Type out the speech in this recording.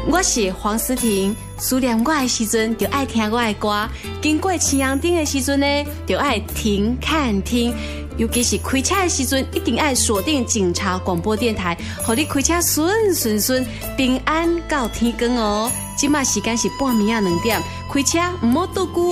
我是黄思婷，思念我的时阵就爱听我的歌，经过青阳顶的时阵呢，就爱停看听。尤其是开车的时阵，一定爱锁定警察广播电台，让你开车顺，平安到天光哦。今麦时间是半暝2点，开车唔好倒久。